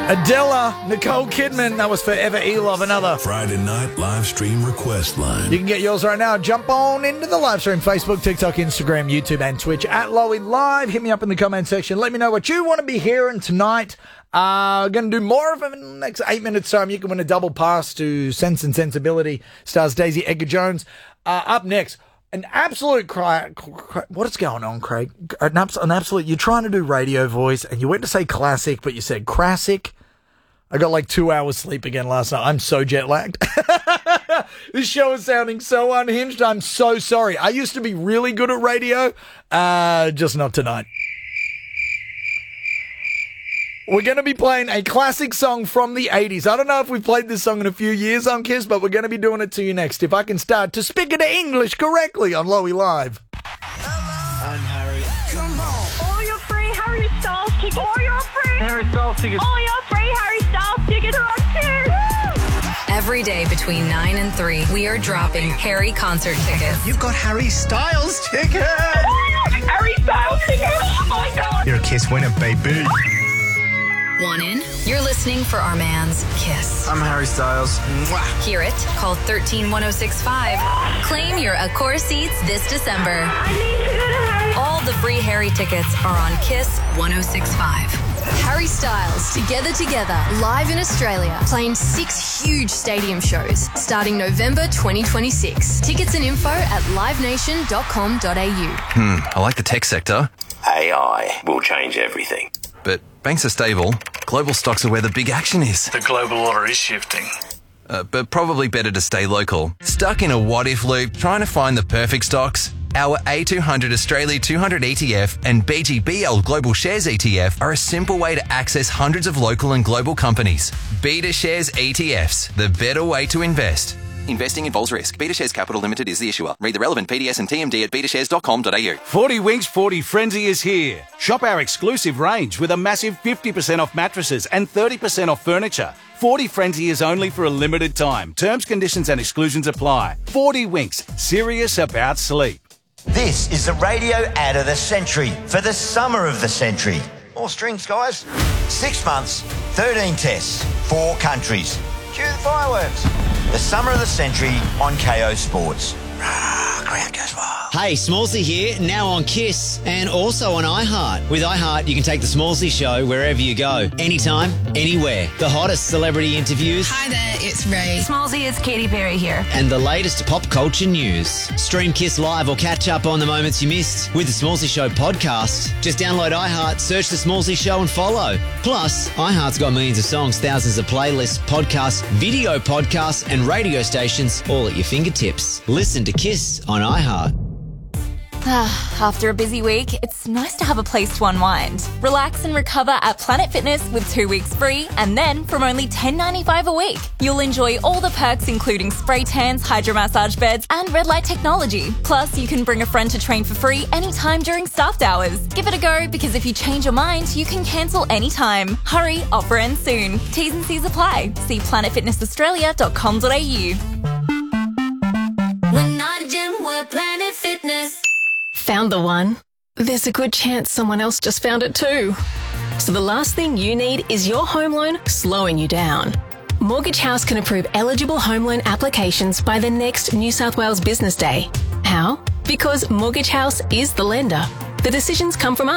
Adela, Nicole Kidman, that was Forever E-Love, another Friday night live stream request line. You can get yours right now. Jump on into the live stream, Facebook, TikTok, Instagram, YouTube, and Twitch at Lowy Live. Hit me up in the comment section. Let me know what you want to be hearing tonight. Going to do more of them in the next 8 minutes time. You can win a double pass to Sense and Sensibility. Stars Daisy Edgar Jones. Up next, an absolute cry. What is going on, Craig? An absolute. You're trying to do radio voice, and you went to say classic, but you said crassic. I got like 2 hours sleep again last night. I'm so jet lagged. This show is sounding so unhinged. I'm so sorry. I used to be really good at radio, just not tonight. We're going to be playing a classic song from the 80s. I don't know if we've played this song in a few years on Kiss, but we're going to be doing it to you next. If I can start to speak it English correctly on Lowy Live. I'm Harry. Come on. All your free Harry Styles tickets. All your free Harry Styles tickets. All your free Harry Styles tickets are on Kiss. Every day between 9 and 3, we are dropping Harry concert tickets. You've got Harry Styles tickets. Harry Styles tickets. Oh my God. You're a Kiss winner, baby. Want in? You're listening for our man's Kiss. I'm Harry Styles. Mwah. Hear it? Call 131065. Claim your Accor seats this December. I need to go to Harry. All the free Harry tickets are on Kiss 1065. Harry Styles, Together, live in Australia, playing 6 huge stadium shows starting November 2026. Tickets and info at livenation.com.au. I like the tech sector, AI will change everything. but banks are stable. Global stocks are where the big action is. The global order is shifting. But probably better to stay local. Stuck in a what-if loop trying to find the perfect stocks? Our A200 Australia 200 ETF and BGBL Global Shares ETF are a simple way to access hundreds of local and global companies. Beta Shares ETFs, the better way to invest. Investing involves risk. Beta Shares Capital Limited is the issuer. Read the relevant PDS and TMD at betashares.com.au. 40 Winks 40 Frenzy is here. Shop our exclusive range with a massive 50% off mattresses and 30% off furniture. 40 Frenzy is only for a limited time. Terms, conditions and exclusions apply. 40 Winks, serious about sleep. This is the radio ad of the century for the summer of the century. More strings, guys. 6 months, 13 tests, 4 countries. Cue the fireworks. The summer of the century on KO Sports. Crowd goes wild. Hey, Smallsy here, now on Kiss and also on iHeart. With iHeart, you can take the Smallsy show wherever you go, anytime, anywhere. The hottest celebrity interviews. Hi there, it's Ray. Smallsy, it's Katy Perry here. And the latest pop culture news. Stream Kiss live or catch up on the moments you missed with the Smallsy Show podcast. Just download iHeart, search the Smallsy Show and follow. Plus, iHeart's got millions of songs, thousands of playlists, podcasts, video podcasts and radio stations all at your fingertips. Listen to Kiss on iHeart. After a busy week, it's nice to have a place to unwind. Relax and recover at Planet Fitness with 2 weeks free, and then from only $10.95 a week. You'll enjoy all the perks including spray tans, hydromassage beds, and red light technology. Plus, you can bring a friend to train for free anytime during staffed hours. Give it a go, because if you change your mind, you can cancel anytime. Hurry, offer ends soon. T's and C's apply. See planetfitnessaustralia.com.au. We're not a gym, we're Planet Fitness. Found the one? There's a good chance someone else just found it too. So the last thing you need is your home loan slowing you down. Mortgage House can approve eligible home loan applications by the next New South Wales Business Day. How? Because Mortgage House is the lender. The decisions come from us.